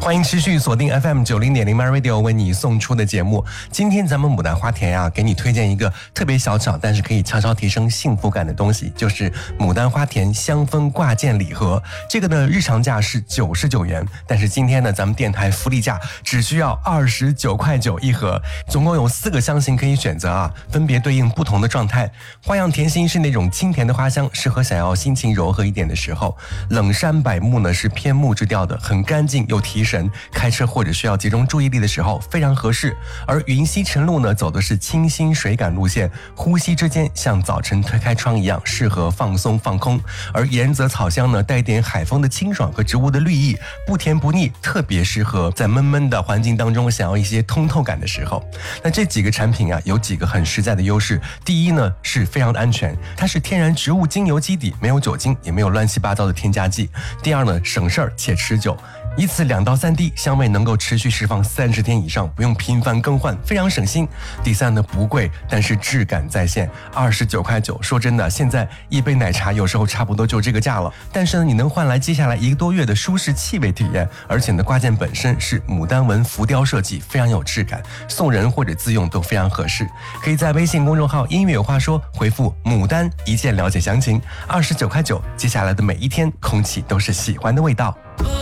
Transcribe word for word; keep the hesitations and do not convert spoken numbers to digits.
欢迎持续锁定 F M 九零点零 My Radio 为你送出的节目。今天咱们牡丹花田啊，给你推荐一个特别小巧，但是可以悄悄提升幸福感的东西，就是牡丹花田香氛挂件礼盒。这个呢，日常价是九十九元，但是今天呢，咱们电台福利价只需要二十九块九一盒，总共有四个香型可以选择啊，分别对应不同的状态。花样甜心是那种清甜的花香，适合想要心情柔和一点的时候。冷杉柏木呢是偏木质调的，很干净又提神，开车或者需要集中注意力的时候非常合适。而云溪晨露呢走的是清新水感路线，呼吸之间像早晨推开窗一样，适合放松放空。而岩泽草香呢带点海风的清爽和植物的绿意，不甜不腻，特别适合在闷闷的环境当中想要一些通透感的时候。那这几个产品啊有几个很实在的优势。第一呢是非常的安全，它是天然植物精油基底，没有酒精，也没有乱七八糟的添加剂。第二呢省事儿且持久，一次两到三滴，香味能够持续释放三十天以上，不用频繁更换，非常省心。第三呢，不贵，但是质感在线，二十九块九。说真的，现在一杯奶茶有时候差不多就这个价了，但是呢，你能换来接下来一个多月的舒适气味体验。而且呢，挂件本身是牡丹纹浮雕设计，非常有质感，送人或者自用都非常合适。可以在微信公众号音乐有话说回复牡丹一键了解详情，二十九块九。接下来的每一天，空气都是喜欢的味道。